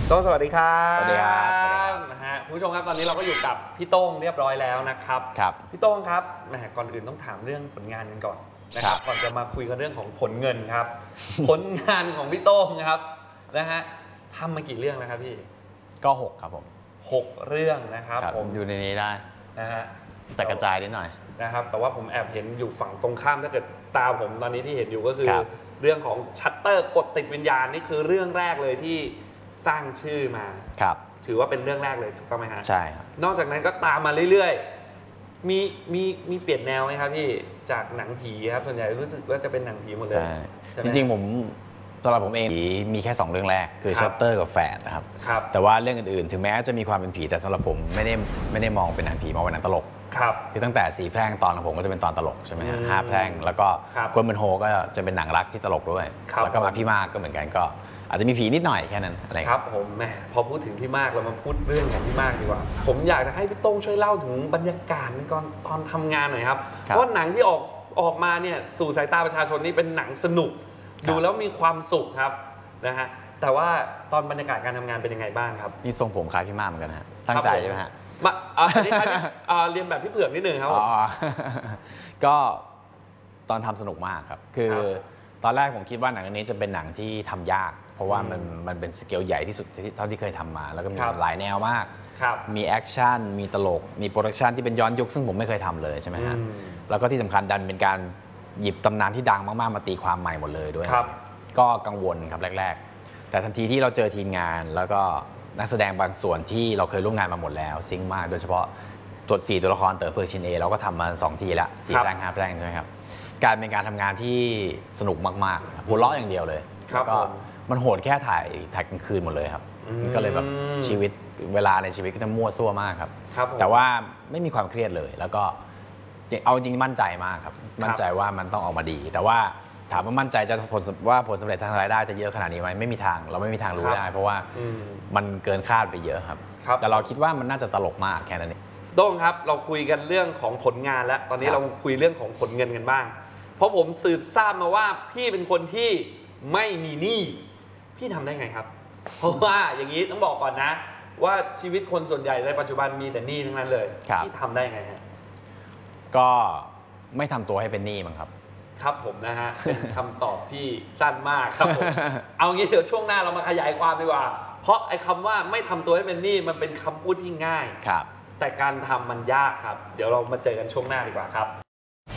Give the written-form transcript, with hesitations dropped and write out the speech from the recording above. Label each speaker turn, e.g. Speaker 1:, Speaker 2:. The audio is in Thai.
Speaker 1: โต้งสวัสดีครั
Speaker 2: สวัสดีครับ
Speaker 1: นะฮะคุณผู้ชมครับตอนนี้เราก็อยู่กับพี่โต้งเรียบร้อยแล้วนะครับพี่โต้งครับก่อนอื่นต้องถามเรื่องผลงานกันก่อนนะครับก่อนจะมาคุยกันเรื่องของผลเงินครับ ผลงานของพี่โต้งครับนะฮะทำมากี่เรื่องนะครับพี่
Speaker 2: ก็6ครับผม
Speaker 1: 6 เรื่องนะครับ
Speaker 2: ผมดูในนี้ได้
Speaker 1: นะฮะ
Speaker 2: แต่กระจายนิดหน่อย
Speaker 1: นะครับแต่ว่าผมแอบเห็นอยู่ฝั่งตรงข้ามถ้าเกิดตาผมตอนนี้ที่เห็นอยู่ก็คือเรื่องของชัตเตอร์กดติดวิญญาณนี่คือเรื่องแรกเลยที่สร้างชื่อมา
Speaker 2: ครับ
Speaker 1: ถือว่าเป็นเรื่องแรกเลยถูกต้องไหมฮะ
Speaker 2: ใช่ครับ
Speaker 1: นอกจากนั้นก็ตามมาเรื่อยๆมีเปลี่ยนแนวไหมครับพี่จากหนังผีครับส่วนใหญ่รู้สึกว่าจะเป็นหนังผีหมดเลย
Speaker 2: ใช่จริงๆผมสำหรับผมเองมีแค่2เรื่องแรกคือชัตเตอร์กับแฝดนะครับแต่ว่าเรื่องอื่นๆถึงแม้จะมีความเป็นผีแต่สำหรับผมไม่ได้มองเป็นหนังผีมองเป็นหนังตลกคือตั้งแต่4 แพร่งตอนของผมก็จะเป็นตอนตลกใช่ไหมฮะ5 แพร่งแล้วก็กวนเบนโฮก็จะเป็นหนังรักที่ตลกด้วยแล้วก็มาพี่มากก็เหมือนกันก็อาจจะมีผีนิดหน่อยแค่นั้นอะไร
Speaker 1: ครับผมพอพูดถึงพี่มากเรามาพูดเรื่องของพี่มากดีกว่าผมอยากจะให้พี่โต้งช่วยเล่าถึงบรรยากาศตอนทำงานหน่อยครับเพราะหนังที่ออกมาเนี่ยสู่สายตาประชาชนนี่เป็นหนังสนุกดูแล้วมีความสุขครับนะฮะแต่ว่าตอนบรรยากาศการทำงานเป็นยังไงบ้างครับ
Speaker 2: นี่ทรงผมคล้ายพี่มากเหมือนกันนะตั้งใจใช่ไหมฮะ
Speaker 1: อันนี้เรียนแบบพี่เผือกนิดนึงครับ
Speaker 2: ก็ตอนทำสนุกมากครับคือตอนแรกผมคิดว่าหนังเรื่องนี้จะเป็นหนังที่ทำยากเพราะว่ามันเป็นสเกลใหญ่ที่สุดเท่าที่เคยทำมาแล้วก็มีหลายแนวมากมีแอคชั่นมีตลกมีโปรดักชันที่เป็นย้อนยุคซึ่งผมไม่เคยทำเลยใช่ไหมฮะแล้วก็ที่สำคัญดันเป็นการหยิบตำนานที่ดังมากๆมาตีความใหม่หมดเลยด้วยก็กังวลครับแรกๆแต่ทันทีที่เราเจอทีมงานแล้วก็นักแสดงบางส่วนที่เราเคยร่วมงานมาหมดแล้วซิงค์มากโดยเฉพาะตัวละครเต๋อเพอร์ชินเราก็ทำมา2 ทีละ4 แพร่ง5 แพร่งใช่ไหมครับการเป็นการทำงานที่สนุกมากๆหัวเราะอย่างเดียวเลยแล้วก็มันโหดแค่ถ่ายกลางคืนหมดเลยครับก็เลยแบบชีวิตเวลาในชีวิตก็จะมั่วซั่วมากครับแต่ว่าไม่มีความเครียดเลยแล้วก็เอาจริงมั่นใจมากครับมั่นใจว่ามันต้องออกมาดีแต่ว่าถามว่ามั่นใจจะผลสำเร็จทางรายได้จะเยอะขนาดนี้ไหมไม่มีทางเราไม่มีทางรู้ได้เพราะว่ามันเกินคาดไปเยอะครับแต่เราคิดว่ามันน่าจะตลกมากแค่นั้นเอง
Speaker 1: โต้งครับเราคุยกันเรื่องของผลงานแล้วตอนนี้เราคุยเรื่องของผลเงินกันบ้างเพราะผมสืบทราบมาว่าพี่เป็นคนที่ไม่มีหนี้พี่ทำได้ไงครับเพราะว่าอย่างนี้ต้องบอกก่อนนะว่าชีวิตคนส่วนใหญ่ในปัจจุบันมีแต่หนี้ทั้งนั้นเลยพี่ทำได้ไงฮะ
Speaker 2: ก็ไม่ทำตัวให้เป็นหนี้มั้งครับ
Speaker 1: ครับผมนะฮะเป็นคำตอบที่สั้นมากครับผมเอางี้เดี๋ยวช่วงหน้าเรามาขยายความดีกว่าเพราะไอ้คำว่าไม่ทำตัวให้เป็นหนี้มันเป็นคำพูดที่ง่ายแต่การทำมันยากครับเดี๋ยวเรามาเจอกันช่วงหน้าดีกว่าครับ